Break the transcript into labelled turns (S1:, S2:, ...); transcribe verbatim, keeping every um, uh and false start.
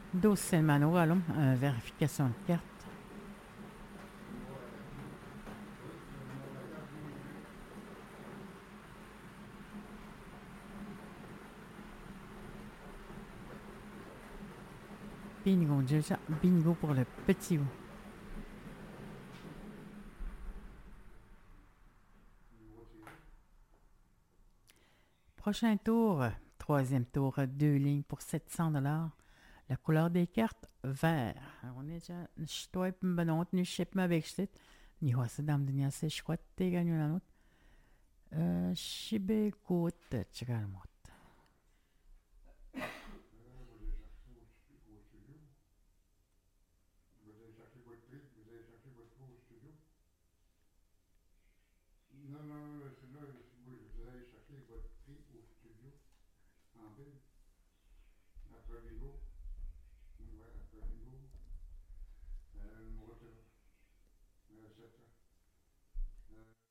S1: Dossel manual, euh, vérification de carte. Bingo, déjà, bingo pour le petit O. Prochain tour, euh, troisième tour, euh, deux lignes pour sept cents dollars. La couleur des cartes, vert. On est déjà, je dois être benot, nu ship ma bexit. Ni hosse dam de nia se squat te gagnon la note. Euh, shibe gut, tchekal mot.
S2: Euh, vous allez chercher au, stu- au studio. Vous allez chercher votre prix, vous allez chercher votre prix au studio. Non, non, non, c'est là, vous allez chercher votre prix au studio, en ville, après Vigo. Ouais, après Vigo. Euh, numéro de téléphone. Euh, sept cents. Euh,